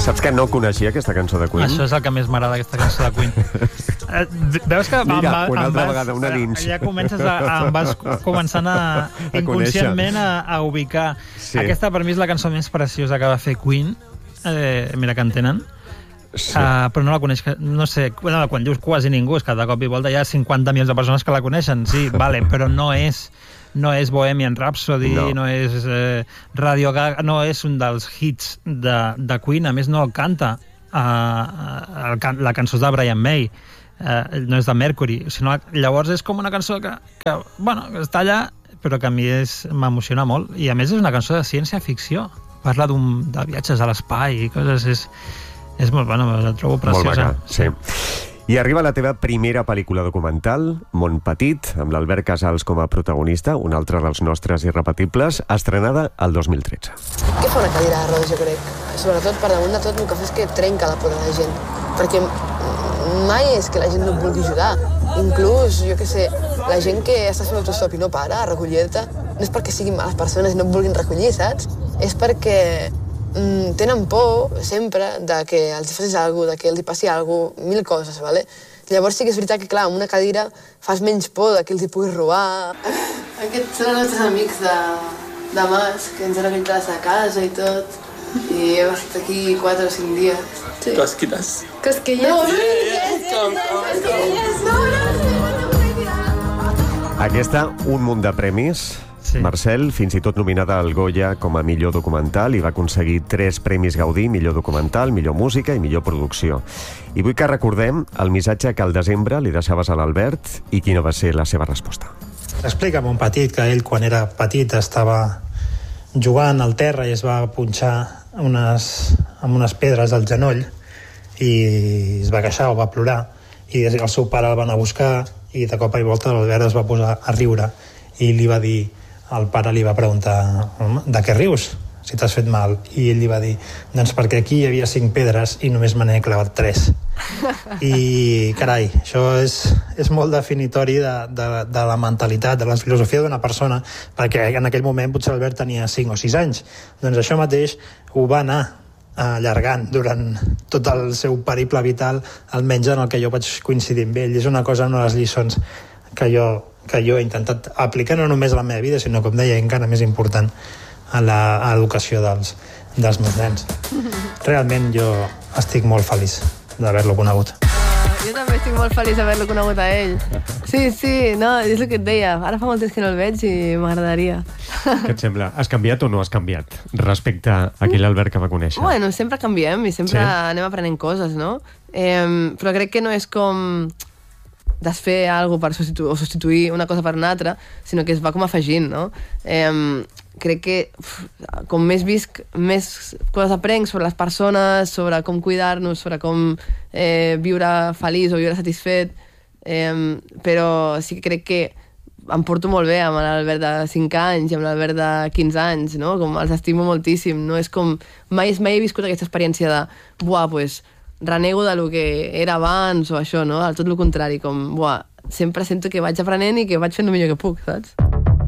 Saps que no coneixia aquesta cançó de Queen? Això és el que més m'agrada d'aquesta cançó de Queen. Veus que Mira, una altra vegada, una dins. Ja em vas començant inconscientment a ubicar. Sí. Aquesta per mi és la cançó més preciosa que va fer Queen. Mira que en tenen. Sí. Però no la coneix, no sé, quan dius quasi ningú, és que de cop i volta hi ha 50 milions de persones que la coneixen, sí, vale, però no és Bohemian Rhapsody, no és Radio Gaga, no és un dels hits de Queen, a més no el canta la cançó de Brian May, no és de Mercury, sinó llavors és com una cançó que està allà, però que a mi m'emociona molt, i a més és una cançó de ciència-ficció, parla de viatges a l'espai i coses, és molt bona, la trobo preciosa. Molt maca, sí. I arriba la teva primera pel·lícula documental, Món Petit, amb l'Albert Casals com a protagonista, un altre dels nostres irrepetibles, estrenada el 2013. Què fa una cadira de rodes, jo crec? Sobretot, per damunt de tot, el que fa és que trenca la por de la gent. Perquè mai és que la gent no et vulgui ajudar. Inclús, jo què sé, la gent que està fent autostop i no para a recollir-te, no és perquè siguin males persones i no et vulguin recollir, saps? És perquè tenen por sempre de que els facis alguna cosa, de que els hi passi alguna cosa, mil coses, ¿vale? Llavors sí que és veritat que, clar, amb una cadira fas menys por de que els hi puguis robar. Aquests són els nostres amics de Mas, que ens han acompanyat a casa i tot, i hem estat aquí 4 o 5 dies. Sí. Cosquitas. Cosquilles. Aquesta, un munt de premis. Sí. Marcel, fins i tot nominada al Goya com a millor documental, i va aconseguir 3 premis Gaudí, millor documental, millor música i millor producció. I vull que recordem el missatge que al desembre li deixaves a l'Albert i quina va ser la seva resposta. Explica'm un petit que ell, quan era petit, estava jugant al terra i es va punxar amb unes pedres al genoll i es va queixar o va plorar, i el seu pare el van a buscar i de cop i volta l'Albert es va posar a riure i li va dir, el pare li va preguntar, de què rius, si t'has fet mal? I ell li va dir, doncs perquè aquí hi havia 5 pedres i només me n'he clavat 3. I carai, això és molt definitori de la mentalitat, de la filosofia d'una persona, perquè en aquell moment potser l'Albert tenia 5 o 6 anys. Doncs això mateix ho va anar allargant durant tot el seu periple vital, almenys en el que jo vaig coincidir amb ell. És una cosa, una de les lliçons que jo he intentat aplicar no només a la meva vida, sinó, com deia, encara més important, a l'educació dels meus nens. Realment jo estic molt feliç d'haver-lo conegut. Jo també estic molt feliç d'haver-lo conegut a ell. Sí, no, és el que et deia. Ara fa molt temps que no el veig i m'agradaria. Què et sembla? Has canviat o no has canviat respecte a aquell Albert que va conèixer? Bueno, sempre canviem i sempre anem aprenent coses, no? Però crec que no és com desfer alguna cosa o substituir una cosa per una altra, sinó que es va com afegint, no? Crec que com més visc, més coses aprenc sobre les persones, sobre com cuidar-nos, sobre com viure feliç o viure satisfet, però sí que crec que em porto molt bé amb l'Albert de 5 anys i amb l'Albert de 15 anys, no? Com els estimo moltíssim, no? És com mai he viscut aquesta experiència de pues renego de lo que era abans o això, no? Al tot el contrari, com, sempre sento que vaig aprenent i que vaig fent el millor que puc, saps?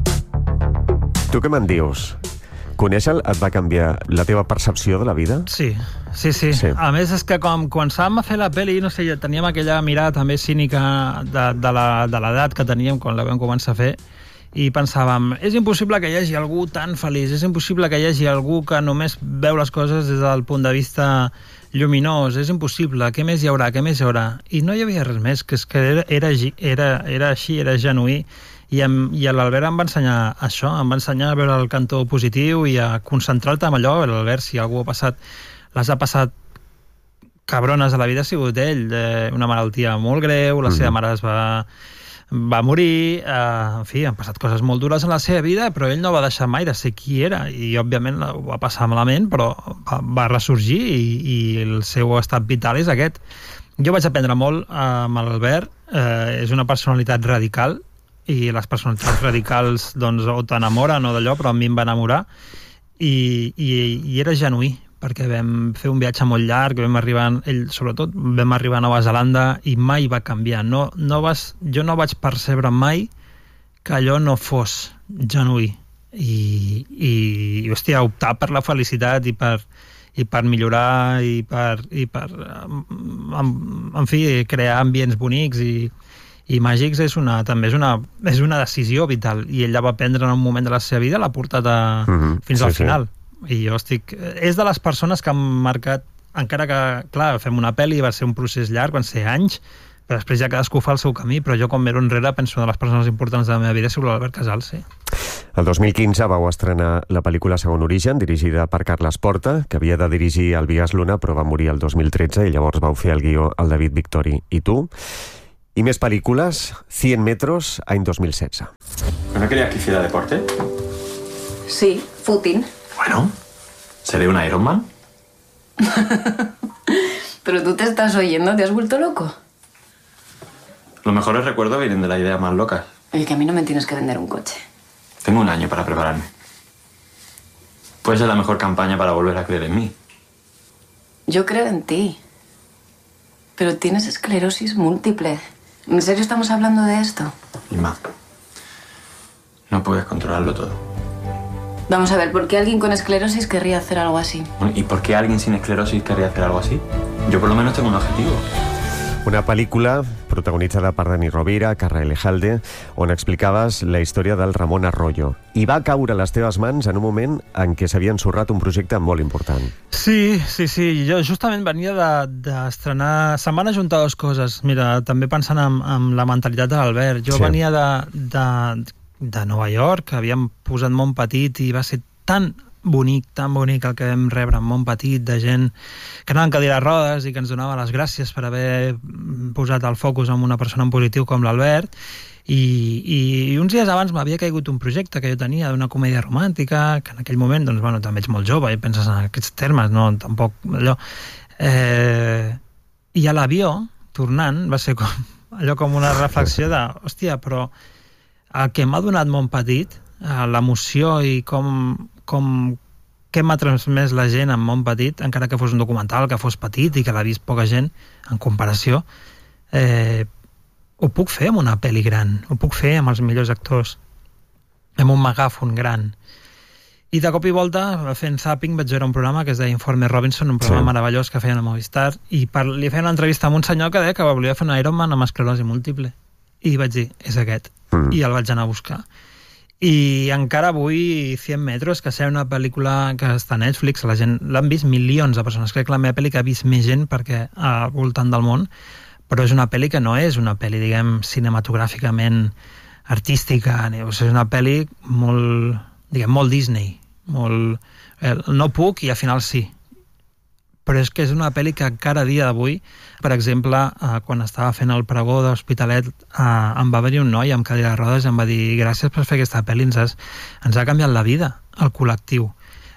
Tu què me'n dius? Conèixer-lo et va canviar la teva percepció de la vida? Sí. A més, és que com començàvem a fer la pel·li, no sé, teníem aquella mirada també cínica de l'edat que teníem quan la vam començar a fer, i pensàvem, és impossible que hi hagi algú tan feliç, és impossible que hi hagi algú que només veu les coses des del punt de vista lluminós, és impossible, què més hi haurà? I no hi havia res més, que és que era així, era genuí, i l'Albert em va ensenyar això, em va ensenyar a veure el cantó positiu i a concentrar-te en allò. L'Albert, si algú les ha passat cabrones a la vida, ha sigut ell, una malaltia molt greu, la seva mare va morir, en fi, han passat coses molt dures en la seva vida, però ell no va deixar mai de ser qui era, i òbviament ho va passar malament, però va ressorgir i el seu estat vital és aquest. Jo vaig aprendre molt amb l'Albert, és una personalitat radical, i les personalitats radicals doncs, o t'enamoren o d'allò, però a mi em va enamorar, i era genuí, perquè vam fer un viatge molt llarg, sobretot vam arribar a Nova Zelanda i mai va canviar. Jo no vaig percebre mai que allò no fos genuí. I hòstia, optar per la felicitat i per millorar i per en fi, crear ambients bonics i màgics també és una decisió vital, i ell la va prendre en un moment de la seva vida, l'ha portat fins al final. I jo és de les persones que han marcat, encara que, clar, fem una pel·li, va ser un procés llarg, van ser anys, però després ja cadascú fa el seu camí, però jo, com miro enrere, penso de les persones importants de la meva vida sobre l'Albert Casals, sí. El 2015 vau estrenar la pel·lícula Segon Origen, dirigida per Carles Porta, que havia de dirigir el Bigas Luna, però va morir el 2013, i llavors vau fer el guió el David Victori i tu. Y más películas, 100 metros, año 2016. ¿No querías que hiciera deporte? Sí, footing. Bueno, ¿seré un Ironman? Pero tú te estás oyendo, ¿te has vuelto loco? Los mejores recuerdos vienen de las ideas más locas. Oye, que a mí no me tienes que vender un coche. Tengo un año para prepararme. Puede ser la mejor campaña para volver a creer en mí. Yo creo en ti. Pero tienes esclerosis múltiple. ¿En serio estamos hablando de esto? Inma, no puedes controlarlo todo. Vamos a ver, ¿por qué alguien con esclerosis querría hacer algo así? ¿Y por qué alguien sin esclerosis querría hacer algo así? Yo por lo menos tengo un objetivo. Una pel·lícula protagonitzada per Dani Rovira, Carra Elejalde, on explicaves la història del Ramon Arroyo. I va caure a les teves mans en un moment en què s'havia ensorrat un projecte molt important. Sí. Jo justament venia d'estrenar... Se'm van ajuntar dues coses. Mira, també pensant en la mentalitat de l'Albert. Jo venia de Nova York, havíem posat Món Petit i va ser tan bonic el que vam rebre en Món Petit, de gent que anava en cadira de rodes i que ens donava les gràcies per haver posat el focus en una persona en positiu com l'Albert. I uns dies abans m'havia caigut un projecte que jo tenia d'una comèdia romàntica, que en aquell moment, doncs, bueno, també ets molt jove i penses en aquests termes, no? Tampoc allò... I a l'avió, tornant, va ser com una reflexió de, hòstia, però el que m'ha donat Món Petit, l'emoció i què m'ha transmès la gent en Món Petit, encara que fos un documental, que fos petit i que l'ha vist poca gent en comparació, ho puc fer amb una pel·li gran, ho puc fer amb els millors actors, amb un megàfon gran. I de cop i volta, fent zapping, vaig veure un programa que es deia Informe Robinson, un programa meravellós que feien a Movistar, i li feien una entrevista amb un senyor que deia que volia fer un Ironman amb esclerosi múltiple. I vaig dir, és aquest. I el vaig anar a buscar. I encara avui 100 metros, que serà una pel·lícula que està a Netflix, la gent l'han vist milions de persones, crec que la meva pel·li que ha vist més gent perquè al voltant del món, però és una pel·li que no és una pel·li, diguem, cinematogràficament artística, és una pel·li molt, diguem, molt Disney, molt... no puc i al final sí. Però és que és una pel·li que encara a dia d'avui, per exemple, quan estava fent el pregó d'Hospitalet, em va venir un noi amb cadira de rodes i em va dir, gràcies per fer aquesta pel·li, ens ha canviat la vida, el col·lectiu.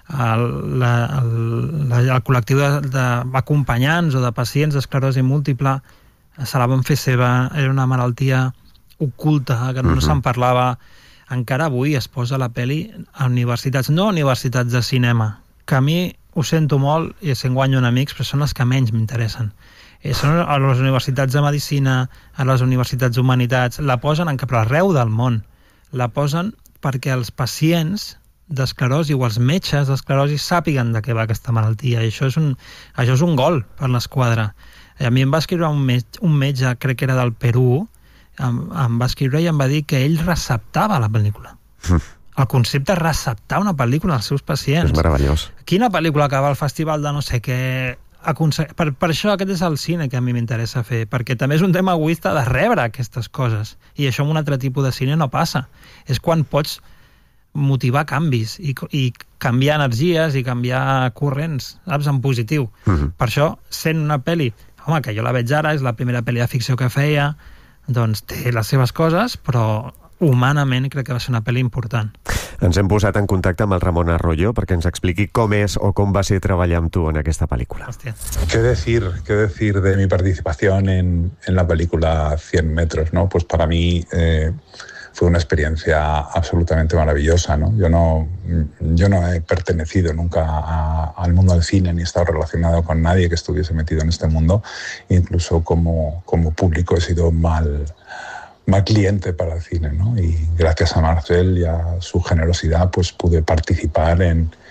El col·lectiu d'acompanyants o de pacients d'esclerosi múltiple se la van fer seva, era una malaltia oculta, que no se'n parlava. Encara avui es posa la pel·li a universitats, no universitats de cinema, que a mi ho sento molt i se'n guanyo amics, però són les que menys m'interessen. Són a les universitats de medicina, a les universitats d'humanitats, la posen però arreu del món. La posen perquè els pacients d'esclerosi o els metges d'esclerosi sàpiguen de què va aquesta malaltia. I això és un gol per l'esquadra. A mi em va escriure un metge, crec que era del Perú, em va escriure i em va dir que ell receptava la pel·lícula. El concepte és receptar una pel·lícula als seus pacients. És meravellós. Quina pel·lícula que va al festival de no sé què... Per això aquest és el cine que a mi m'interessa fer, perquè també és un tema egoista de rebre aquestes coses. I això amb un altre tipus de cine no passa. És quan pots motivar canvis i canviar energies i canviar corrents, saps, en positiu. Per això, sent una pel·li, home, que jo la veig ara, és la primera pel·li de ficció que feia, doncs té les seves coses, però humanament crec que va ser una pel·li important. Ens hem posat en contacte amb el Ramon Arroyo perquè ens expliqui com és o com va ser treballar amb tu en aquesta pel·lícula. Hòstia. ¿Qué decir de mi participación en la película 100 metros, ¿no? Pues para mí fue una experiencia absolutamente maravillosa, ¿no? Yo no he pertenecido nunca al mundo del cine ni he estado relacionado con nadie que estuviese metido en este mundo. Incluso como público he sido mal cliente para el cine, ¿no? Y gracias a Marcel y a su generosidad pues pude participar en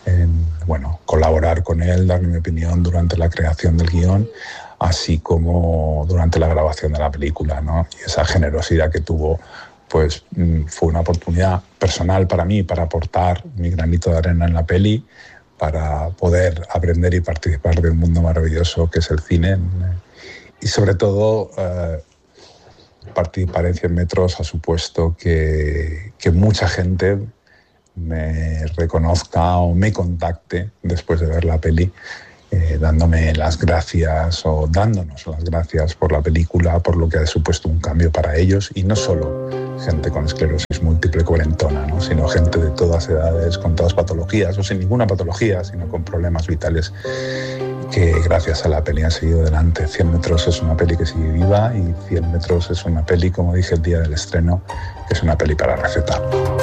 colaborar con él, dar mi opinión durante la creación del guión, así como durante la grabación de la película, ¿no? Y esa generosidad que tuvo, pues fue una oportunidad personal para mí, para aportar mi granito de arena en la peli, para poder aprender y participar de un mundo maravilloso que es el cine. Y sobre todo, participar en 100 metros ha supuesto que mucha gente me reconozca o me contacte después de ver la peli, dándome las gracias o dándonos las gracias por la película, por lo que ha supuesto un cambio para ellos, y no solo gente con esclerosis múltiple cuarentona, ¿no? Sino gente de todas edades, con todas patologías o sin ninguna patología, sino con problemas vitales, que gracias a la peli han seguido adelante. 100 metros es una peli que sigue viva, y 100 metros es una peli, como dije el día del estreno, que és una pel·li per a recetar.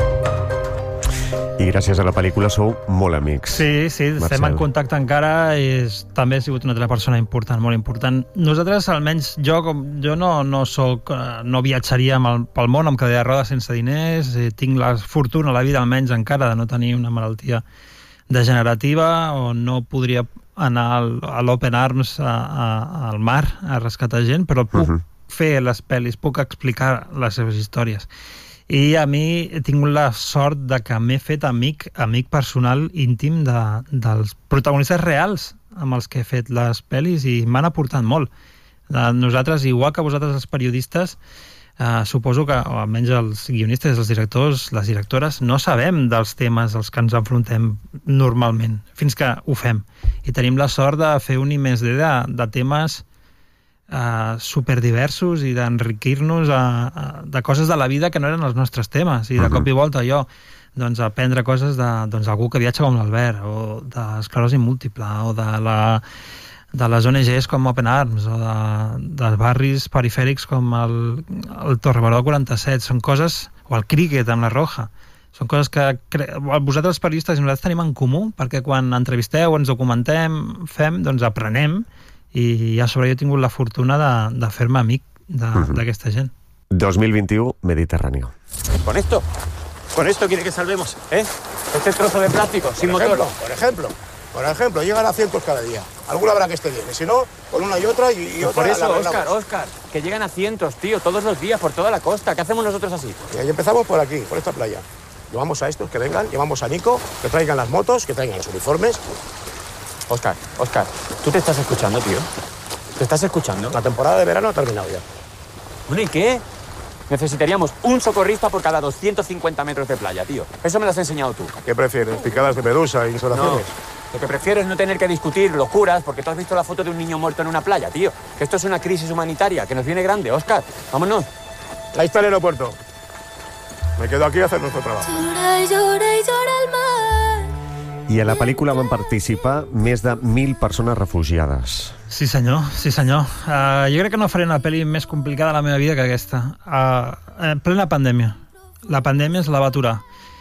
I gràcies a la pel·lícula sou molt amics. Sí, estem en contacte encara, i també ha sigut una altra persona important, molt important. Nosaltres, almenys jo no viatjaria pel món amb cadira de rodes sense diners, tinc la fortuna a la vida almenys encara de no tenir una malaltia degenerativa, o no podria anar a l'Open Arms al mar a rescatar gent, però puc fer les pel·lis, puc explicar les seves històries. I a mi he tingut la sort de que m'he fet amic personal íntim dels protagonistes reals amb els que he fet les pel·lis, i m'han aportat molt. Nosaltres, igual que vosaltres els periodistes, suposo que, o almenys els guionistes, els directors, les directores, no sabem dels temes als que ens enfrontem normalment, fins que ho fem. I tenim la sort de fer un I+D de temes superdiversos i d'enriquir-nos de coses de la vida que no eren els nostres temes, i de cop i volta jo aprendre coses d'algú que viatja com l'Albert, o d'esclerosi múltiple, o de les ONGs com Open Arms, o de barris perifèrics com el Torrebaró 47, són coses, o el críquet amb la Roja, són coses que vosaltres els periodistes i nosaltres tenim en comú, perquè quan entrevisteu, ens documentem, fem, doncs aprenem, i a sobre jo he tingut la fortuna de fer-me amic d'aquesta gent. 2021, Mediterráneo. Con esto quiere que salvemos, este trozo de plástico sin motor. Por ejemplo, llegan a cientos cada día. Alguna habrá que esté bien, y si no, con una y otra y otra. Por eso, Óscar, que llegan a cientos, tío, todos los días, por toda la costa. ¿Qué hacemos nosotros así? Y ahí empezamos por aquí, por esta playa. Llevamos a estos que vengan, llevamos a Nico, que traigan las motos, que traigan los uniformes. Óscar, ¿tú te estás escuchando, tío? ¿Te estás escuchando? La temporada de verano ha terminado ya. Bueno, ¿y qué? Necesitaríamos un socorrista por cada 250 metros de playa, tío. Eso me lo has enseñado tú. ¿Qué prefieres? ¿Picadas de medusa e insolaciones? No, lo que prefiero es no tener que discutir locuras, porque tú has visto la foto de un niño muerto en una playa, tío. Que esto es una crisis humanitaria, que nos viene grande. Óscar, vámonos. Ahí está el aeropuerto. Me quedo aquí a hacer nuestro trabajo. I a la pel·lícula van participar més de 1.000 persones refugiades. Sí, senyor. Jo crec que no faré una pel·li més complicada de la meva vida que aquesta. En plena pandèmia. La pandèmia es la va aturar.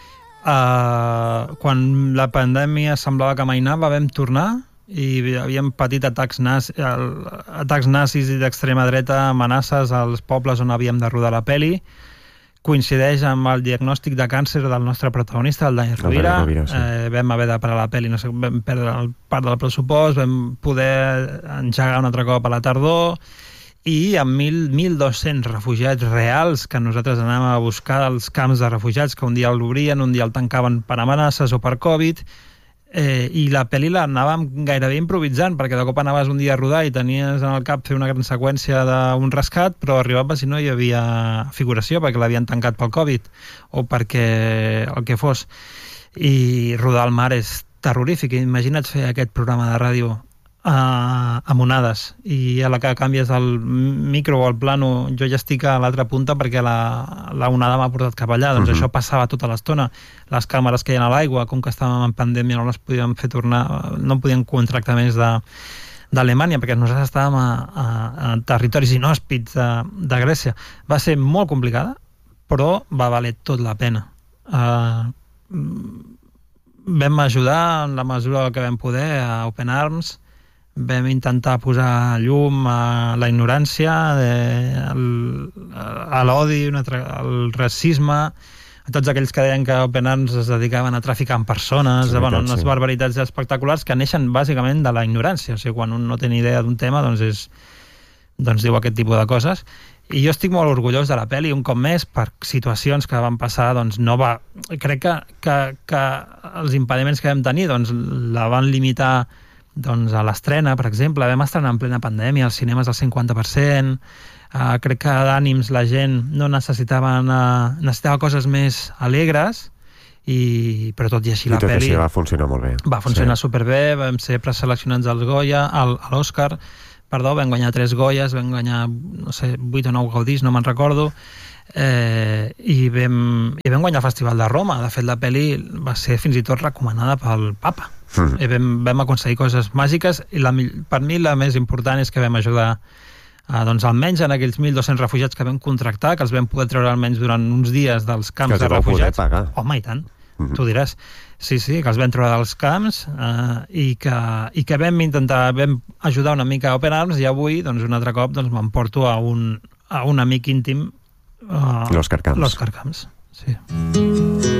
Quan la pandèmia semblava que mai anava, vam tornar i havíem patit atacs nazis i d'extrema dreta, amenaces als pobles on havíem de rodar la pel·li. Coincideix amb el diagnòstic de càncer del nostre protagonista, el Dani Rovira. Sí. Vam haver de parar la pel·li, vam perdre part del pressupost, vam poder engegar un altre cop a la tardor, i amb 1.200 refugiats reals que nosaltres anàvem a buscar als camps de refugiats, que un dia l'obrien, un dia el tancaven per amenaces o per Covid, i la pel·li l'anàvem gairebé improvisant, perquè de cop anaves un dia a rodar i tenies en el cap fer una gran seqüència d'un rescat, però arribaves i no hi havia figuració perquè l'havien tancat pel Covid o perquè el que fos. I rodar al mar és terrorífic. Imagina't fer aquest programa de ràdio amb onades, i a la que canvies el micro o el plano jo ja estic a l'altra punta perquè la onada m'ha portat cap allà. Doncs això passava tota l'estona. Les càmeres que hi ha a l'aigua, com que estàvem en pandèmia, no les podíem fer tornar, no podíem contractar més d'Alemanya, perquè nosaltres estàvem a territoris inhòspits de Grècia. Va ser molt complicada, però va valer tot la pena. Vam ajudar en la mesura que vam poder a Open Arms, vam intentar posar llum a la ignorància, a l'odi, al racisme, a tots aquells que deien que Open Arms es dedicaven a traficar amb persones, unes barbaritats espectaculars que neixen bàsicament de la ignorància. O sigui, quan un no té ni idea d'un tema, doncs diu aquest tipus de coses. I jo estic molt orgullós de la pel·li, un cop més, per situacions que van passar, doncs no va... Crec que els impediments que vam tenir, doncs la van limitar doncs, a l'estrena, per exemple. Vam estrenar en plena pandèmia, els cinemes al 50%, crec que d'ànims la gent no necessitava coses més alegres, però tot i així la pel·li... I tot així va funcionar molt bé. Va funcionar superbé, vam ser preseleccionats als Goya, a l'Oscar, vam guanyar 3 Goyes, vam guanyar, no sé, 8 o 9 Gaudís, no me'n recordo, i vam guanyar el Festival de Roma. De fet, la pel·li va ser fins i tot recomanada pel Papa. I vam aconseguir coses màgiques, i per mi la més important és que vam ajudar doncs almenys en aquells 1.200 refugiats que vam contractar, que els vam poder treure almenys durant uns dies dels camps de refugiats. Home, i tant, tu diràs. Sí, que els vam treure dels camps i que vam ajudar una mica a Open Arms, i avui, doncs, un altre cop, m'emporto a un amic íntim, l'Òscar Camps. L'Òscar Camps, sí.